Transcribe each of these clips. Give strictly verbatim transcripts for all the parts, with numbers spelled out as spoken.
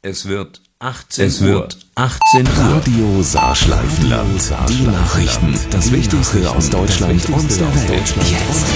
Es wird achtzehn Es wird achtzehn Uhr. Radio Saarschleifenland. Die Nachrichten. Das Wichtigste aus Deutschland und der Welt. Jetzt.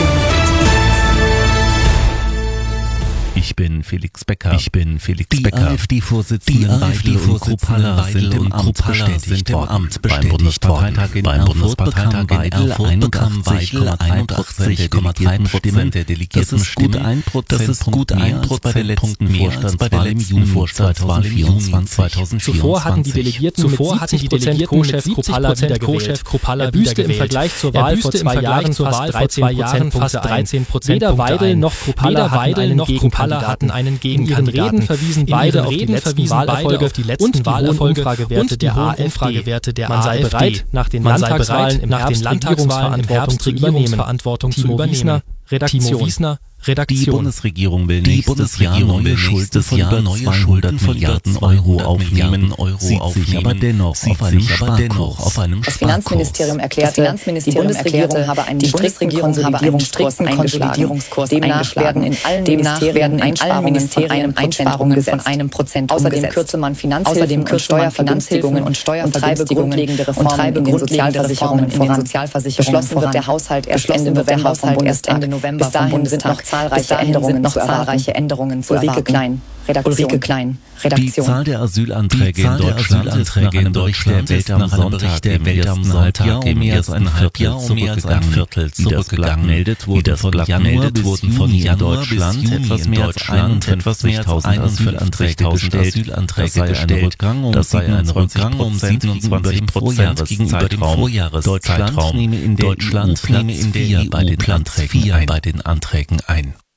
Ich bin Felix Becker. Ich bin Felix Die Becker. AfD-Vorsitzenden Die AfD-Vorsitzenden Weidel und Kruppalla sind im Amt bestätigt worden. Beim Bundesparteitag in Erfurt bekam Weidel einundachtzig Komma drei Prozent der delegierten Stimmen. Das ist gut ein Prozentpunkt mehr als bei der letzten zweitausendvierundzwanzig. Zuvor hatten die Delegierten Zuvor hatten die Delegierten Co-Chef Kruppalla wiedergewählt. Er büßte im Vergleich zur Wahl vor zwei Jahren fast dreizehn Prozent. Weder Weidel noch Kruppalla hatten einen Gegenkandidaten. In ihren Reden verwiesen beide auf die letzten Wahlerfolge auf die letzten Wahlerfolge der Umfragewerte der AfD. Man sei bereit, nach den Landtagswahlen im Herbst Regierungsverantwortung zu übernehmen. Redaktion. Die Bundesregierung will nächstes Jahr neue Schulden von über zweihundert Milliarden Euro aufnehmen, sieht sich aber dennoch auf einem Sparkurs. Das Finanzministerium erklärte, die Bundesregierung habe einen strikten Konsolidierungskurs eingeschlagen. Demnach werden in allen Ministerien Einsparungen von einem Prozent umgesetzt. Außerdem kürze man Finanzhilfen und Steuervergünstigungen und Steuervergünstigungen grundlegende Reformen in den Sozialversicherungen. Beschlossen wird der Haushalt erst Ende November vom Bundestag. Bis dahin sind noch zahlreiche Änderungen noch zahlreiche Änderungen zu Ulrike Klein, Redaktion. Ulrike Klein, Redaktion. Die Zahl der Asylanträge in Deutschland ist nach einem Bericht der Welt am Sonntag im ersten Halbjahr um mehr als ein Viertel zurückgegangen. Zurückgegangen. Meldet wurden von Januar bis Juni in Deutschland etwas mehr als einundvierzigtausend Asylanträge gestellt. Das sei ein Rückgang um siebenundzwanzig Prozent gegenüber dem Vorjahreszeitraum. Deutschland nehme in der E U bei den Anträgen ein.